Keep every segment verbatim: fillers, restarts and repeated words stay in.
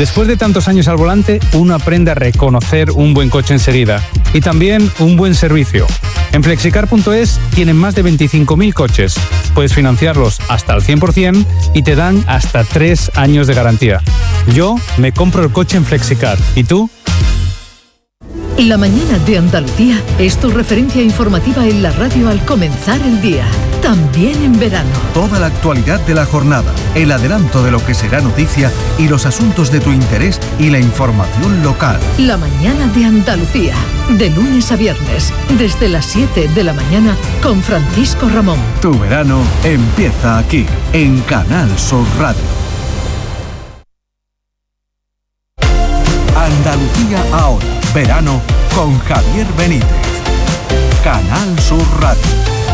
Después de tantos años al volante, uno aprende a reconocer un buen coche enseguida y también un buen servicio. En flexicar punto es tienen más de veinticinco mil coches. Puedes financiarlos hasta el cien por ciento y te dan hasta tres años de garantía. Yo me compro el coche en Flexicar. ¿Y tú? La mañana de Andalucía es tu referencia informativa en la radio al comenzar el día. También en verano. Toda la actualidad de la jornada, el adelanto de lo que será noticia y los asuntos de tu interés y la información local. La mañana de Andalucía, de lunes a viernes, desde las siete de la mañana con Francisco Ramón. Tu verano empieza aquí, en Canal Sur Radio. Andalucía ahora, verano con Javier Benítez. Canal Sur Radio.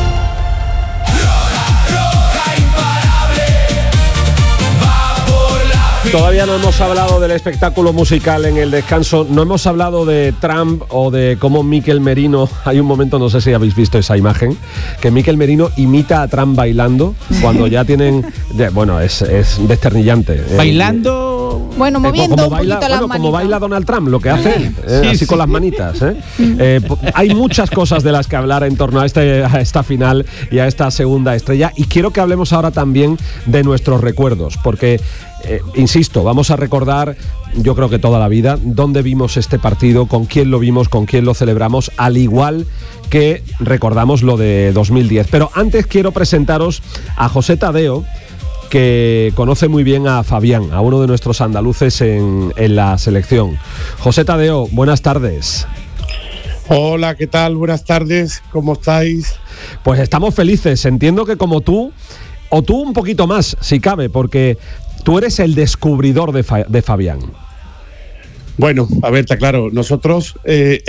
Todavía no hemos hablado del espectáculo musical en el descanso, no hemos hablado de Trump o de cómo Mikel Merino, hay un momento, no sé si habéis visto esa imagen, que Mikel Merino imita a Trump bailando cuando ya tienen, bueno, es, es desternillante. Bailando... Bueno, moviendo eh, como un baila, poquito bueno, las como manitas. baila Donald Trump, lo que hace, eh, Sí, así sí. con las manitas. ¿eh? Eh, hay muchas cosas de las que hablar en torno a, este, a esta final y a esta segunda estrella, y quiero que hablemos ahora también de nuestros recuerdos, porque, eh, insisto, vamos a recordar, yo creo que toda la vida, dónde vimos este partido, con quién lo vimos, con quién lo celebramos, al igual que recordamos lo de dos mil diez. Pero antes quiero presentaros a José Tadeo, que conoce muy bien a Fabián, a uno de nuestros andaluces en, en la selección. José Tadeo, buenas tardes. Hola, ¿qué tal? Buenas tardes, ¿cómo estáis? Pues estamos felices, entiendo que como tú, o tú un poquito más, si cabe, porque tú eres el descubridor de, Fa- de Fabián. Bueno, a ver, está claro, nosotros eh,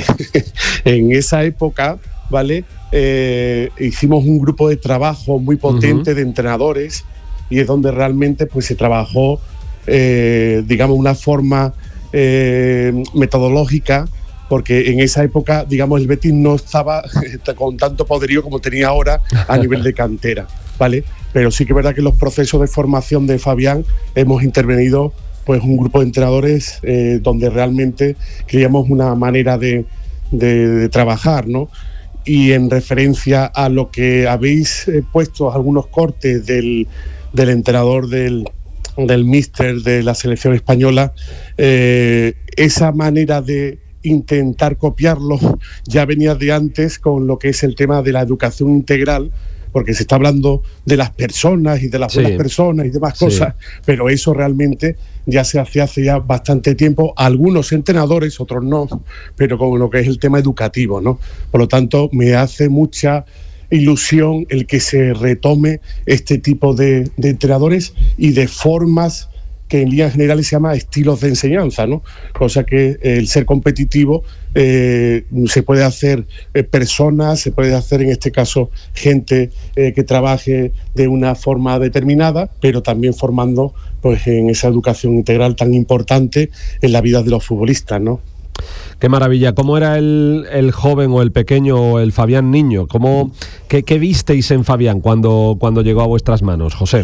en esa época, ¿vale? Eh, hicimos un grupo de trabajo muy potente uh-huh. de entrenadores, y es donde realmente pues se trabajó, eh, digamos, una forma eh, metodológica, porque en esa época, digamos, el Betis no estaba con tanto poderío como tenía ahora a nivel de cantera, ¿vale? Pero sí que es verdad que en los procesos de formación de Fabián hemos intervenido pues un grupo de entrenadores eh, donde realmente creíamos una manera de, de, de trabajar, ¿no? Y en referencia a lo que habéis eh, puesto algunos cortes del del entrenador del, del míster de la selección española, eh, esa manera de intentar copiarlo ya venía de antes con lo que es el tema de la educación integral, porque se está hablando de las personas y de las sí. buenas personas y demás cosas, sí. pero eso realmente ya se hace hace ya bastante tiempo, algunos entrenadores, otros no, pero con lo que es el tema educativo, ¿no? Por lo tanto, me hace mucha ilusión el que se retome este tipo de, de entrenadores y de formas que en líneas generales se llama estilos de enseñanza, ¿no? Cosa que eh, el ser competitivo eh, se puede hacer eh, personas, se puede hacer en este caso gente eh, que trabaje de una forma determinada, pero también formando pues en esa educación integral tan importante en la vida de los futbolistas, ¿no? Qué maravilla. ¿Cómo era el, el joven o el pequeño o el Fabián niño? ¿Cómo, qué, qué visteis en Fabián cuando, cuando llegó a vuestras manos, José?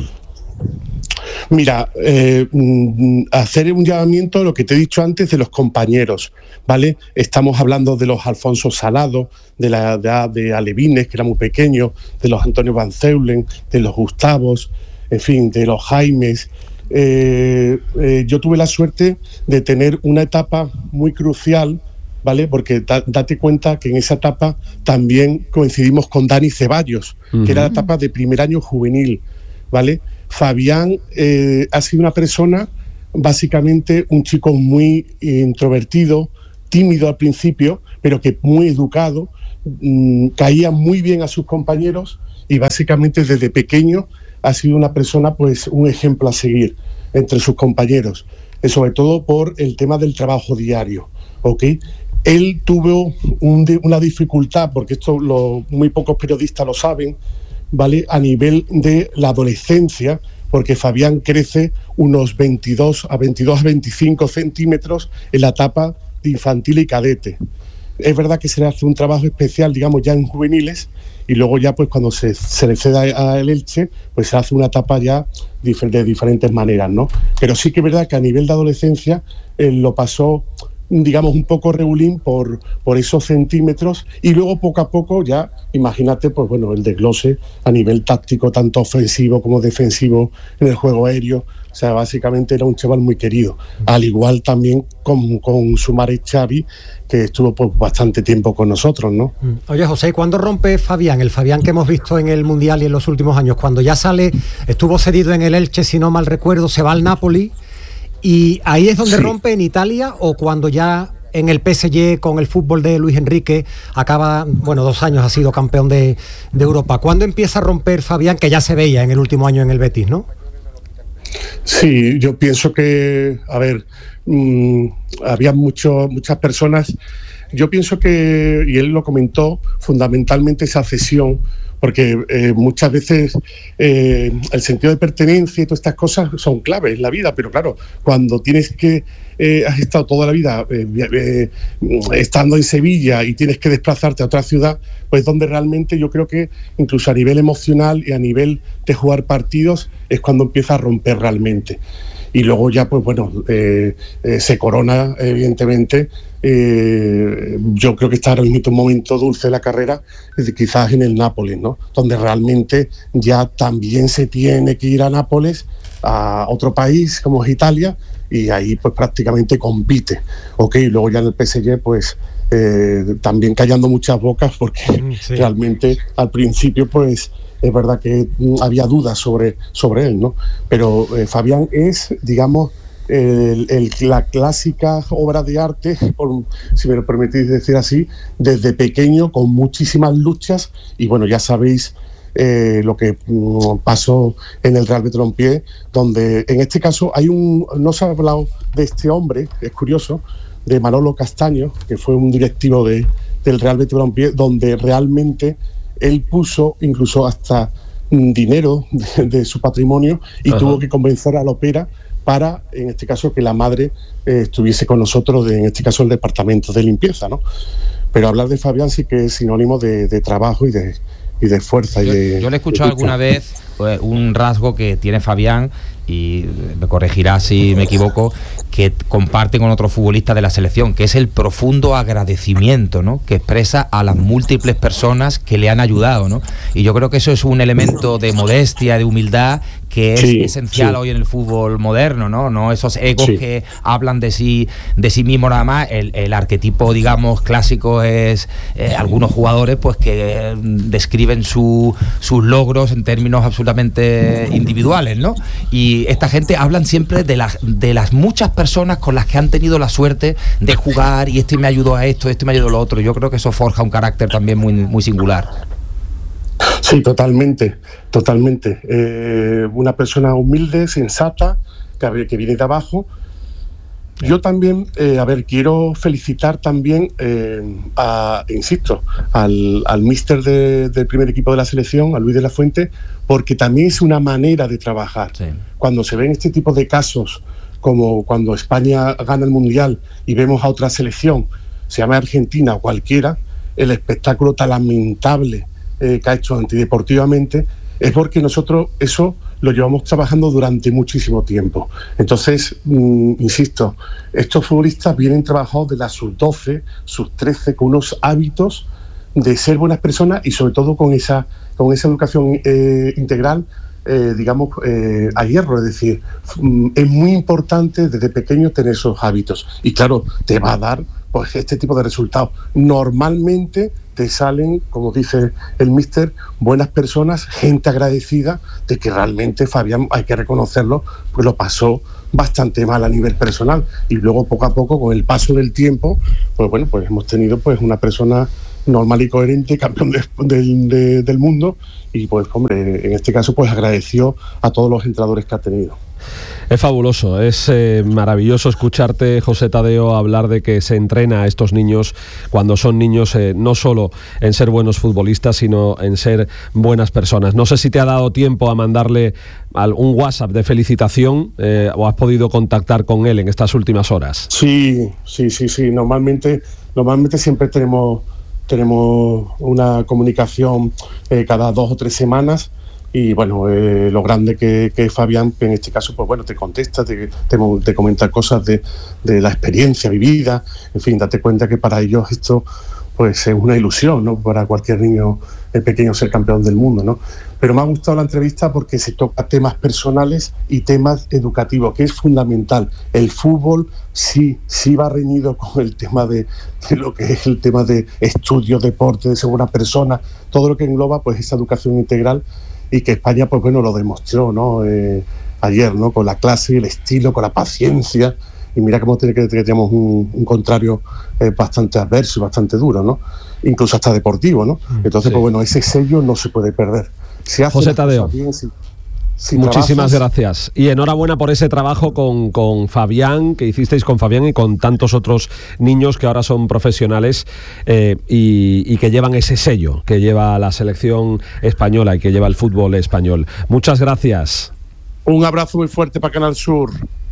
Mira, eh, hacer un llamamiento a lo que te he dicho antes de los compañeros, ¿vale? Estamos hablando de los Alfonso Salado, de la edad de Alevines, que era muy pequeño, de los Antonio Van Zeulen, de los Gustavos, en fin, de los Jaimes. Eh, eh, yo tuve la suerte de tener una etapa muy crucial, ¿vale? Porque da, date cuenta que en esa etapa también coincidimos con Dani Ceballos, uh-huh. que era la etapa de primer año juvenil, ¿vale? Fabián eh, ha sido una persona, básicamente un chico muy introvertido, tímido al principio, pero que muy educado, mmm, caía muy bien a sus compañeros y básicamente desde pequeño ha sido una persona, pues, un ejemplo a seguir entre sus compañeros, eh, sobre todo por el tema del trabajo diario, ¿ok? Él tuvo un, una dificultad, porque esto lo, muy pocos periodistas lo saben, ¿vale? A nivel de la adolescencia, porque Fabián crece unos veintidós a veinticinco centímetros en la etapa de infantil y cadete. es verdad que se le hace un trabajo especial, digamos, ya en juveniles, y luego ya pues cuando se, se le ceda al Elche, pues se hace una etapa ya difer- de diferentes maneras, ¿no? Pero sí que es verdad que a nivel de adolescencia eh, lo pasó, digamos, un poco regulín por, por esos centímetros, y luego poco a poco ya, imagínate, pues bueno, el desglose a nivel táctico, tanto ofensivo como defensivo en el juego aéreo. O sea, básicamente era un chaval muy querido, al igual también con, con su madre Xavi, que estuvo pues bastante tiempo con nosotros, ¿no? Oye, José, ¿cuándo rompe Fabián? El Fabián que hemos visto en el Mundial y en los últimos años, cuando ya sale, estuvo cedido en el Elche, si no mal recuerdo, se va al Napoli, y ahí es donde sí. rompe en Italia, o cuando ya en el P S G con el fútbol de Luis Enrique acaba, bueno, dos años ha sido campeón de, de Europa. ¿Cuándo empieza a romper Fabián, que ya se veía en el último año en el Betis, ¿no? Sí, yo pienso que, a ver, mmm, había mucho, muchas personas, yo pienso que, y él lo comentó, fundamentalmente esa cesión, porque eh, muchas veces eh, el sentido de pertenencia y todas estas cosas son claves en la vida, pero claro, cuando tienes que, eh, has estado toda la vida eh, eh, estando en Sevilla y tienes que desplazarte a otra ciudad, pues donde realmente yo creo que incluso a nivel emocional y a nivel de jugar partidos es cuando empieza a romper realmente. Y luego ya, pues bueno, eh, eh, se corona, evidentemente. Eh, yo creo que está ahora mismo un momento dulce de la carrera, quizás en el Nápoles, ¿no? Donde realmente ya también se tiene que ir a Nápoles, a otro país como es Italia, y ahí pues prácticamente compite. Ok, luego ya en el P S G, pues eh, también callando muchas bocas, porque sí. realmente al principio, pues es verdad que había dudas sobre, sobre él, ¿no? Pero eh, Fabián es, digamos, el, el, la clásica obra de arte, por, si me lo permitís decir así, desde pequeño, con muchísimas luchas, y bueno, ya sabéis eh, lo que mm, pasó en el Real Betis Balompié, donde en este caso hay un, no se ha hablado de este hombre, es curioso, de Manolo Castaño, que fue un directivo de, del Real Betis Balompié, donde realmente él puso incluso hasta dinero de, de su patrimonio y Ajá. tuvo que convencer a la Opera para, en este caso, que la madre eh, estuviese con nosotros, de, en este caso, el departamento de limpieza, ¿no? Pero hablar de Fabián sí que es sinónimo de, de trabajo y de, y de fuerza. Yo, y de, yo le he escuchado alguna vez pues, un rasgo que tiene Fabián, y me corregirá si me equivoco, que comparte con otros futbolistas de la selección, que es el profundo agradecimiento, ¿no?, que expresa a las múltiples personas que le han ayudado, ¿no? Y yo creo que eso es un elemento de modestia, de humildad, que es sí, esencial sí. hoy en el fútbol moderno, ¿no? No esos egos sí. que hablan de sí de sí mismos nada más. El, el arquetipo, digamos, clásico es eh, algunos jugadores pues que eh, describen su, sus logros en términos absolutamente individuales, ¿no? Y esta gente hablan siempre de las, de las muchas personas con las que han tenido la suerte de jugar, y este me ayudó a esto, este me ayudó a lo otro. Yo creo que eso forja un carácter también muy, muy singular. Sí, totalmente, totalmente. Eh, una persona humilde, sensata, que, que viene de abajo. Yo también, eh, a ver, quiero felicitar también, eh, a, insisto, al, al míster de, del primer equipo de la selección, a Luis de la Fuente, porque también es una manera de trabajar. Sí. Cuando se ven este tipo de casos, como cuando España gana el Mundial y vemos a otra selección, se llama Argentina o cualquiera, el espectáculo tan lamentable eh, que ha hecho antideportivamente, es porque nosotros eso lo llevamos trabajando durante muchísimo tiempo. Entonces, mmm, insisto, estos futbolistas vienen trabajados de las sub doce, sub trece, con unos hábitos de ser buenas personas y sobre todo con esa, con esa educación eh, integral, eh, digamos, eh, a hierro. Es decir, mmm, es muy importante desde pequeño tener esos hábitos. Y claro, te va a dar pues este tipo de resultados. Normalmente te salen, como dice el míster, buenas personas, gente agradecida, de que realmente Fabián, hay que reconocerlo, pues lo pasó bastante mal a nivel personal, y luego poco a poco, con el paso del tiempo, pues bueno, pues hemos tenido pues una persona normal y coherente, campeón de, de, de, del mundo, y pues hombre, en este caso pues agradeció a todos los entrenadores que ha tenido. Es fabuloso, es eh, maravilloso escucharte, José Tadeo, hablar de que se entrena a estos niños cuando son niños, eh, no solo en ser buenos futbolistas, sino en ser buenas personas. No sé si te ha dado tiempo a mandarle un WhatsApp de felicitación eh, o has podido contactar con él en estas últimas horas. Sí, sí, sí, sí. Normalmente, normalmente siempre tenemos, tenemos una comunicación eh, cada dos o tres semanas. Y bueno, eh, lo grande que, que es Fabián, que en este caso, pues bueno, te contesta, te, te, te comenta cosas de, de la experiencia vivida, en fin, date cuenta que para ellos esto pues es una ilusión, ¿no? Para cualquier niño pequeño ser campeón del mundo, ¿no? Pero me ha gustado la entrevista porque se toca temas personales y temas educativos, que es fundamental. El fútbol sí, sí va reñido con el tema de, de lo que es el tema de estudio, deporte, de ser una persona, todo lo que engloba pues esa educación integral. Y que España, pues bueno, lo demostró, ¿no? Eh, ayer, ¿no? Con la clase, el estilo, con la paciencia. Y mira cómo tiene que, que tenemos un, un contrario eh, bastante adverso y bastante duro, ¿no? Incluso hasta deportivo, ¿no? Entonces, sí. Pues bueno, ese sello no se puede perder. Se hace José Tadeo. Bien, si, si muchísimas trabajas... gracias. Y enhorabuena por ese trabajo con, con Fabián, que hicisteis con Fabián y con tantos otros niños que ahora son profesionales eh, y, y que llevan ese sello que lleva la selección española y que lleva el fútbol español. Muchas gracias. Un abrazo muy fuerte para Canal Sur.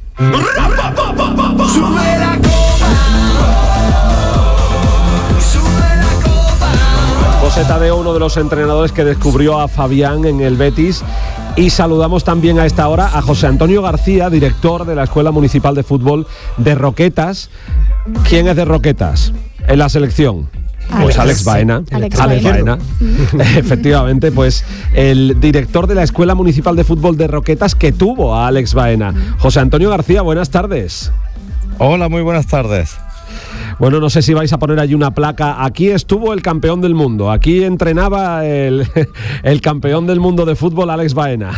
José Tadeo, uno de los entrenadores que descubrió a Fabián en el Betis. Y saludamos también a esta hora a José Antonio García, director de la Escuela Municipal de Fútbol de Roquetas. ¿Quién es de Roquetas en la selección? Pues Alex Baena. Alex, Alex Baena. Baena. Efectivamente, pues el director de la Escuela Municipal de Fútbol de Roquetas que tuvo a Alex Baena. José Antonio García, buenas tardes. Hola, muy buenas tardes. Bueno, no sé si vais a poner allí una placa. Aquí estuvo el campeón del mundo. Aquí entrenaba el, el campeón del mundo de fútbol, Alex Baena.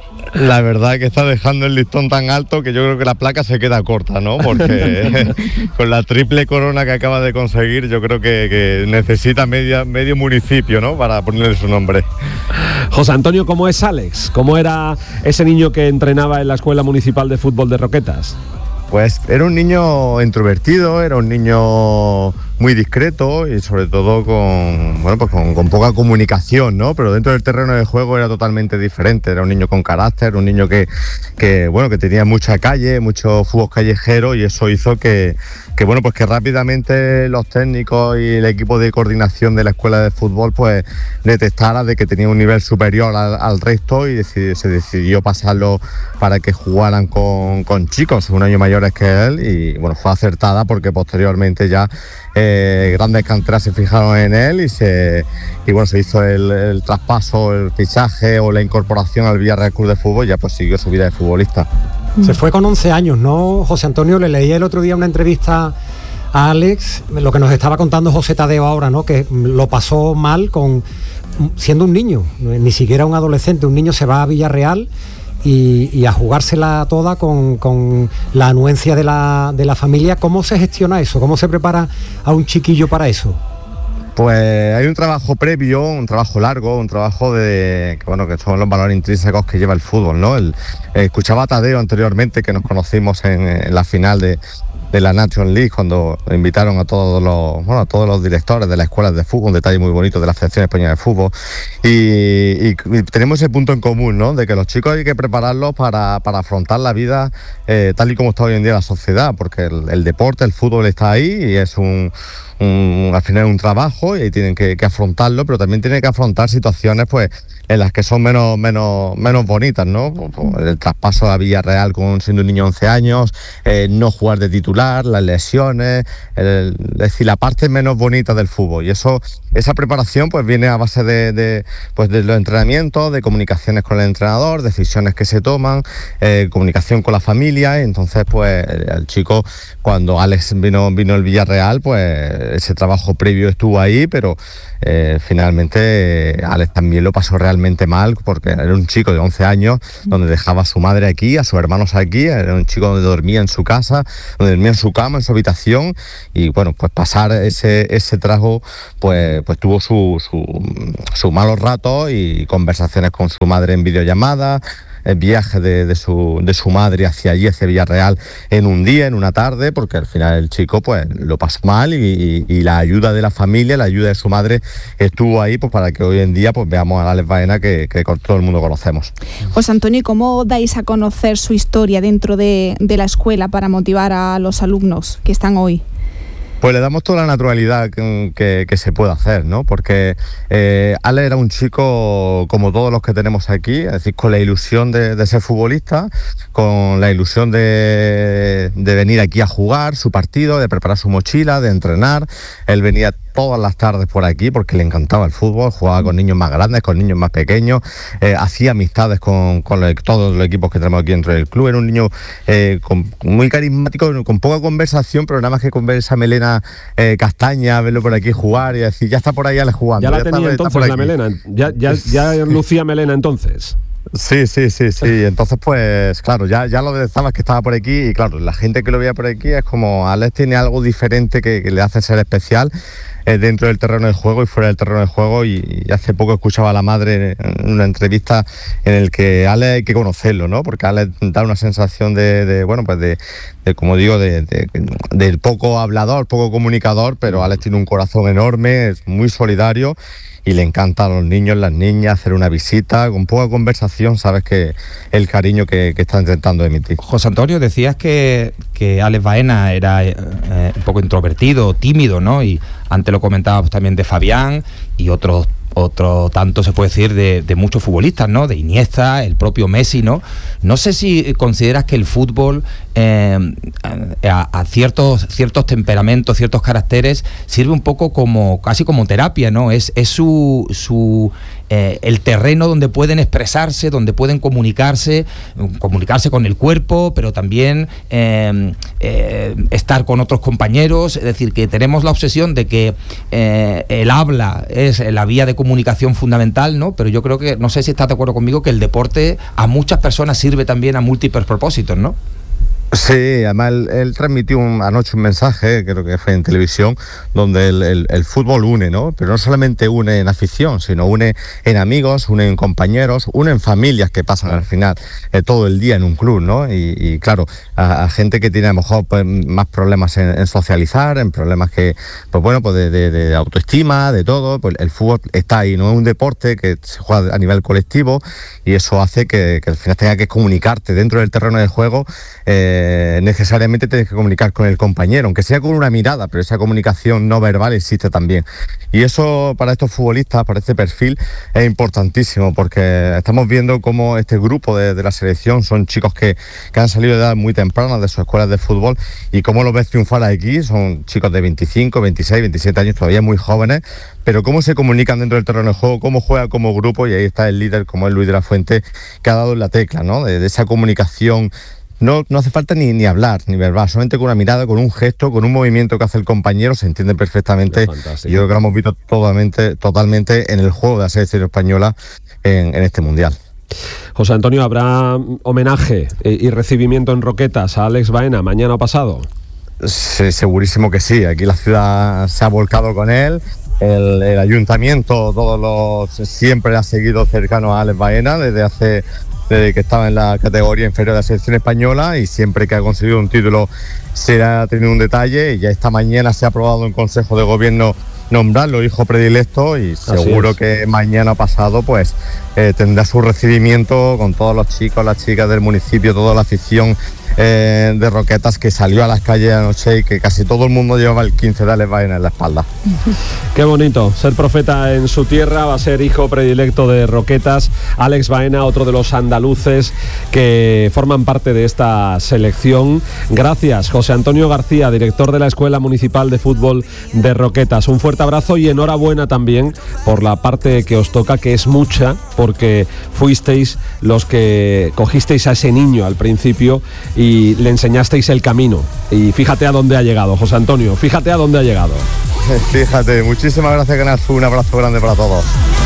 La verdad que está dejando el listón tan alto que yo creo que la placa se queda corta, ¿no? Porque con la triple corona que acaba de conseguir, yo creo que, que necesita media, medio municipio, ¿no? Para ponerle su nombre. José Antonio, ¿cómo es Alex? ¿Cómo era ese niño que entrenaba en la Escuela Municipal de Fútbol de Roquetas? Pues era un niño introvertido, era un niño muy discreto y sobre todo con, bueno, pues con, con poca comunicación, ¿no? Pero dentro del terreno de juego era totalmente diferente. Era un niño con carácter, un niño que, que bueno, que tenía mucha calle, mucho fútbol callejero, y eso hizo que, que, bueno, pues que rápidamente los técnicos y el equipo de coordinación de la escuela de fútbol pues detectara de que tenía un nivel superior al, al resto y decid, se decidió pasarlo para que jugaran con, con chicos un año mayores que él, y bueno, fue acertada porque posteriormente ya eh, grandes canteras se fijaron en él y se y bueno se hizo el, el traspaso, el fichaje o la incorporación al Villarreal Club de Fútbol. Ya pues siguió su vida de futbolista. Se fue con once años, ¿no, José Antonio? Le leí el otro día una entrevista a Alex, lo que nos estaba contando José Tadeo ahora, ¿no? Que lo pasó mal con siendo un niño, ni siquiera un adolescente. Un niño se va a Villarreal y, y a jugársela toda con, con la anuencia de la, de la familia. ¿Cómo se gestiona eso? ¿Cómo se prepara a un chiquillo para eso? Pues hay un trabajo previo, un trabajo largo, un trabajo de que bueno que son los valores intrínsecos que lleva el fútbol, ¿no? El, eh, escuchaba a Tadeo anteriormente, que nos conocimos en, en la final de de la National League, cuando invitaron a todos los bueno a todos los directores de las escuelas de fútbol, un detalle muy bonito de la Federación Española de Fútbol, y, y, y tenemos ese punto en común, ¿no? De que los chicos hay que prepararlos para, para afrontar la vida eh, tal y como está hoy en día la sociedad, porque el, el deporte, el fútbol está ahí y es un Un, al final un trabajo y tienen que, que afrontarlo, pero también tienen que afrontar situaciones pues en las que son menos menos menos bonitas, ¿no? El traspaso a Villarreal con siendo un niño de once años, eh, no jugar de titular, las lesiones, el, es decir, la parte menos bonita del fútbol. Y eso esa preparación pues viene a base de, de pues de los entrenamientos, de comunicaciones con el entrenador, decisiones que se toman, eh, comunicación con la familia. Y entonces pues el, el chico, cuando Alex vino vino el Villarreal, pues ese trabajo previo estuvo ahí, pero eh, finalmente eh, Alex también lo pasó realmente mal, porque era un chico de once años donde dejaba a su madre aquí, a sus hermanos aquí, era un chico donde dormía en su casa, donde dormía en su cama, en su habitación, y bueno, pues pasar ese ese trago pues pues tuvo su, su, su malos ratos y conversaciones con su madre en videollamada. el viaje de, de, su, de su madre hacia allí, hacia Villarreal, en un día, en una tarde, porque al final el chico pues lo pasó mal y, y, y la ayuda de la familia, la ayuda de su madre estuvo ahí pues para que hoy en día pues veamos a Alex Baena que, que todo el mundo conocemos. José Antonio, ¿cómo dais a conocer su historia dentro de, de la escuela para motivar a los alumnos que están hoy? Pues le damos toda la naturalidad que, que, que se puede hacer, ¿no? Porque eh, Ale era un chico como todos los que tenemos aquí, es decir, con la ilusión de, de ser futbolista, con la ilusión de, de venir aquí a jugar su partido, de preparar su mochila, de entrenar. Él venía todas las tardes por aquí porque le encantaba el fútbol, jugaba con niños más grandes, con niños más pequeños, eh, hacía amistades con, con los, todos los equipos que tenemos aquí dentro del club. Era un niño eh, con, muy carismático, con poca conversación, pero nada más que con ver esa melena eh, castaña, verlo por aquí jugar y decir, ya está por ahí, Ale, jugando. Ya la ya tenía está, entonces está la melena, ya, ya, ya lucía melena entonces. Sí, sí, sí, sí. Entonces, pues, claro, ya, ya lo detectabas que estaba por aquí y, claro, la gente que lo veía por aquí es como Alex tiene algo diferente que, que le hace ser especial eh, dentro del terreno de juego y fuera del terreno de juego. Y, y hace poco escuchaba a la madre en una entrevista en el que Alex hay que conocerlo, ¿no? Porque Alex da una sensación de, de bueno, pues de, de, como digo, de, de, del poco hablador, poco comunicador, pero Alex tiene un corazón enorme, es muy solidario. Y le encanta a los niños, las niñas, hacer una visita, con poca conversación, sabes que el cariño que, que está intentando emitir. José Antonio, decías que, que Alex Baena era eh, un poco introvertido, tímido, ¿no? Y antes lo comentábamos también de Fabián y otros otro tanto se puede decir de, de muchos futbolistas, ¿no? De Iniesta, el propio Messi, ¿no? No sé si consideras que el fútbol eh, a, a ciertos ciertos temperamentos, ciertos caracteres sirve un poco como casi como terapia, ¿no? Es, es su su eh, el terreno donde pueden expresarse, donde pueden comunicarse, comunicarse con el cuerpo, pero también eh, eh, estar con otros compañeros. Es decir, que tenemos la obsesión de que eh, el habla es la vía de comunicación fundamental, ¿no? Pero yo creo que, no sé si estás de acuerdo conmigo, que el deporte a muchas personas sirve también a múltiples propósitos, ¿no? Sí, además él, él transmitió un, anoche un mensaje, creo que fue en televisión, donde el, el, el fútbol une, ¿no? Pero no solamente une en afición, sino une en amigos, une en compañeros, une en familias que pasan al final eh, todo el día en un club, ¿no? Y, y claro, a, a gente que tiene a lo mejor pues, más problemas en, en socializar, en problemas que, pues bueno, pues de, de, de autoestima, de todo, pues el fútbol está ahí, no es un deporte que se juega a nivel colectivo y eso hace que, que al final tenga que comunicarte dentro del terreno de juego. Eh, Eh, necesariamente tienes que comunicar con el compañero, aunque sea con una mirada, pero esa comunicación no verbal existe también. Y eso para estos futbolistas, para este perfil, es importantísimo, porque estamos viendo cómo este grupo de, de la selección son chicos que, que han salido de edad muy temprana de sus escuelas de fútbol y cómo los ves triunfar aquí, son chicos de veinticinco, veintiséis, veintisiete años, todavía muy jóvenes, pero cómo se comunican dentro del terreno de juego, cómo juegan como grupo, y ahí está el líder como es Luis de la Fuente, que ha dado en la tecla, ¿no? De, de esa comunicación. No, no hace falta ni, ni hablar, ni verbal, solamente con una mirada, con un gesto, con un movimiento que hace el compañero, se entiende perfectamente. Y yo creo que lo hemos visto totalmente, totalmente en el juego de la selección española en, en este Mundial. José Antonio, ¿habrá homenaje y recibimiento en Roquetas a Alex Baena mañana o pasado? Sí, segurísimo que sí, aquí la ciudad se ha volcado con él. El, el ayuntamiento todos los siempre ha seguido cercano a Alex Baena desde hace... desde que estaba en la categoría inferior de la selección española, y siempre que ha conseguido un título se ha tenido un detalle, y ya esta mañana se ha aprobado en Consejo de Gobierno nombrarlo hijo predilecto, y seguro que mañana pasado pues eh, tendrá su recibimiento con todos los chicos, las chicas del municipio, toda la afición eh, de Roquetas que salió a las calles anoche, y que casi todo el mundo llevaba el quince de Alex Baena en la espalda. Qué bonito, ser profeta en su tierra. Va a ser hijo predilecto de Roquetas, Alex Baena, otro de los andaluces que forman parte de esta selección. Gracias, José Antonio García, director de la Escuela Municipal de Fútbol de Roquetas. Un fuerte abrazo y enhorabuena también por la parte que os toca, que es mucha, porque fuisteis los que cogisteis a ese niño al principio y le enseñasteis el camino. Y fíjate a dónde ha llegado, José Antonio, fíjate a dónde ha llegado. Fíjate, muchísimas gracias, Canal Sur, un abrazo grande para todos.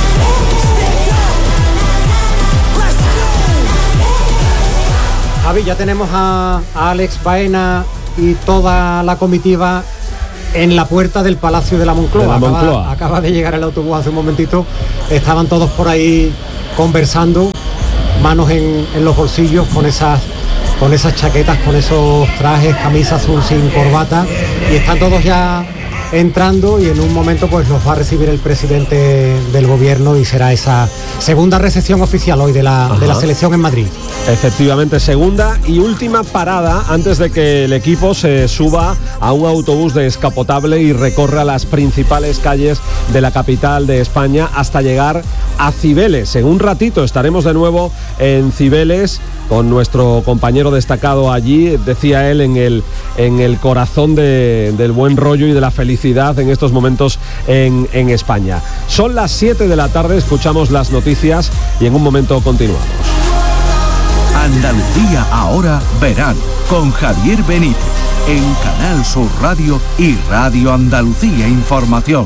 Javi, ya tenemos a, a Alex Baena y toda la comitiva en la puerta del Palacio de la Moncloa. De la Moncloa. Acaba, acaba de llegar el autobús hace un momentito, estaban todos por ahí conversando. manos en, en los bolsillos, con esas, con esas chaquetas, con esos trajes, camisa azul sin corbata, y están todos ya entrando, y en un momento pues los va a recibir el presidente del gobierno y será esa segunda recepción oficial hoy de la, de la selección en Madrid. Efectivamente, segunda y última parada antes de que el equipo se suba a un autobús descapotable y recorra las principales calles de la capital de España hasta llegar a Cibeles. En un ratito estaremos de nuevo en Cibeles con nuestro compañero destacado allí, decía él, en el, en el corazón de, del buen rollo y de la felicidad en estos momentos en, en España. Son las siete de la tarde, escuchamos las noticias y en un momento continuamos. Andalucía ahora verano, con Javier Benítez, en Canal Sur Radio y Radio Andalucía Información.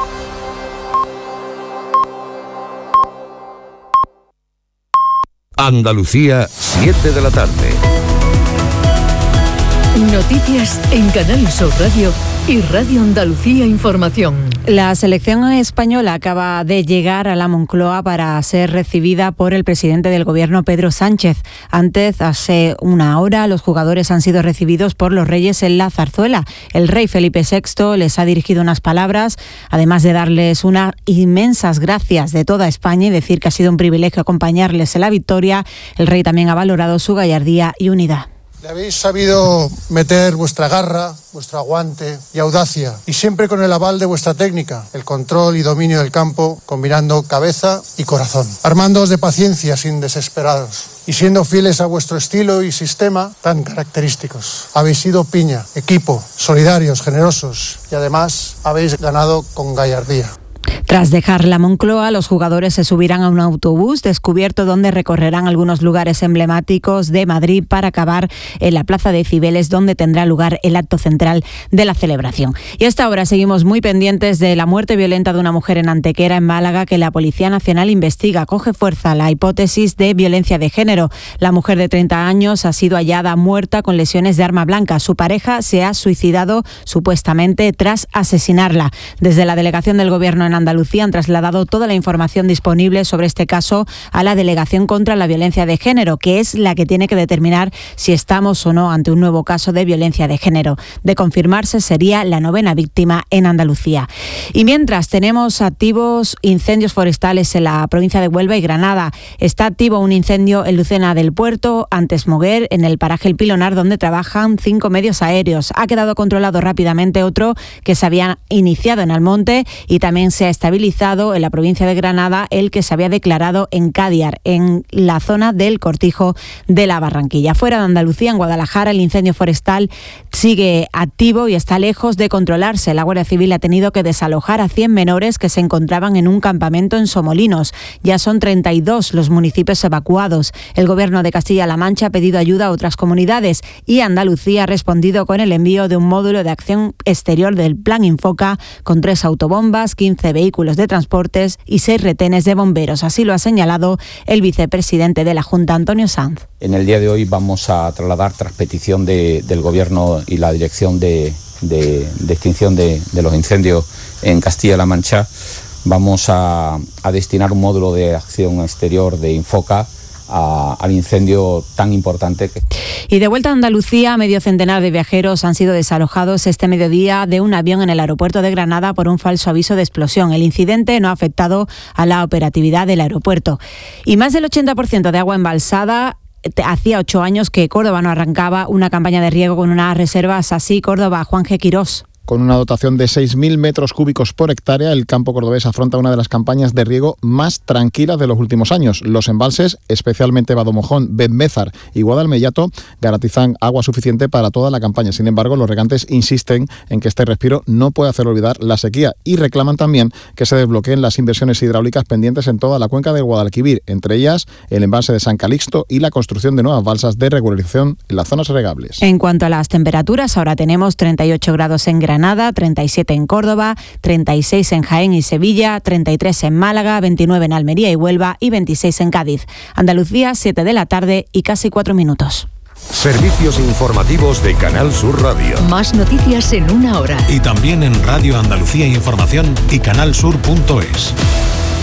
Andalucía, siete de la tarde. Noticias en Canal Sur Radio y Radio Andalucía Información. La selección española acaba de llegar a la Moncloa para ser recibida por el presidente del gobierno, Pedro Sánchez. Antes, hace una hora, los jugadores han sido recibidos por los reyes en la zarzuela. El rey Felipe sexto les ha dirigido unas palabras, además de darles unas inmensas gracias de toda España y decir que ha sido un privilegio acompañarles en la victoria. El rey también ha valorado su gallardía y unidad. Le habéis sabido meter vuestra garra, vuestro aguante y audacia, y siempre con el aval de vuestra técnica, el control y dominio del campo, combinando cabeza y corazón. Armándoos de paciencia sin desesperaros y siendo fieles a vuestro estilo y sistema tan característicos. Habéis sido piña, equipo, solidarios, generosos, y además habéis ganado con gallardía. Tras dejar la Moncloa, los jugadores se subirán a un autobús descubierto donde recorrerán algunos lugares emblemáticos de Madrid para acabar en la plaza de Cibeles, donde tendrá lugar el acto central de la celebración. Y hasta ahora seguimos muy pendientes de la muerte violenta de una mujer en Antequera, en Málaga, que la Policía Nacional investiga. Coge fuerza la hipótesis de violencia de género. La mujer de treinta años ha sido hallada muerta con lesiones de arma blanca. Su pareja se ha suicidado supuestamente tras asesinarla. Desde la delegación del Gobierno en Andalucía han trasladado toda la información disponible sobre este caso a la Delegación contra la Violencia de Género, que es la que tiene que determinar si estamos o no ante un nuevo caso de violencia de género. De confirmarse, sería la novena víctima en Andalucía. Y mientras, tenemos activos incendios forestales en la provincia de Huelva y Granada. Está activo un incendio en Lucena del Puerto, antes Moguer, en el paraje El Pilonar, donde trabajan cinco medios aéreos. Ha quedado controlado rápidamente otro que se había iniciado en Almonte, y también se ha estabilizado en la provincia de Granada el que se había declarado en Cádiar, en la zona del Cortijo de la Barranquilla. Fuera de Andalucía, en Guadalajara, el incendio forestal sigue activo y está lejos de controlarse. La Guardia Civil ha tenido que desalojar a cien menores que se encontraban en un campamento en Somolinos. Ya son treinta y dos los municipios evacuados. El Gobierno de Castilla-La Mancha ha pedido ayuda a otras comunidades y Andalucía ha respondido con el envío de un módulo de acción exterior del Plan Infoca, con tres autobombas, quince vehículos de transportes y seis retenes de bomberos. Así lo ha señalado el vicepresidente de la Junta, Antonio Sanz. En el día de hoy vamos a trasladar, tras petición de, del Gobierno y la Dirección de, de, de Extinción de, de los Incendios en Castilla-La Mancha, vamos a, a destinar un módulo de acción exterior de Infoca A, al incendio tan importante. Que... Y de vuelta a Andalucía, medio centenar de viajeros han sido desalojados este mediodía de un avión en el aeropuerto de Granada por un falso aviso de explosión. El incidente no ha afectado a la operatividad del aeropuerto. Y más del ochenta por ciento de agua embalsada. Hacía ocho años que Córdoba no arrancaba una campaña de riego con unas reservas así. Córdoba, Juan G. Quirós. Con una dotación de seis mil metros cúbicos por hectárea, el campo cordobés afronta una de las campañas de riego más tranquilas de los últimos años. Los embalses, especialmente Badomojón, Benmézar y Guadalmellato, garantizan agua suficiente para toda la campaña. Sin embargo, los regantes insisten en que este respiro no puede hacer olvidar la sequía y reclaman también que se desbloqueen las inversiones hidráulicas pendientes en toda la cuenca del Guadalquivir, entre ellas el embalse de San Calixto y la construcción de nuevas balsas de regularización en las zonas regables. En cuanto a las temperaturas, ahora tenemos treinta y ocho grados en Granada, treinta y siete en Córdoba, treinta y seis en Jaén y Sevilla, treinta y tres en Málaga, veintinueve en Almería y Huelva y veintiséis en Cádiz. Andalucía, siete de la tarde y casi cuatro minutos. Servicios informativos de Canal Sur Radio. Más noticias en una hora. Y también en Radio Andalucía Información y canal sur punto es.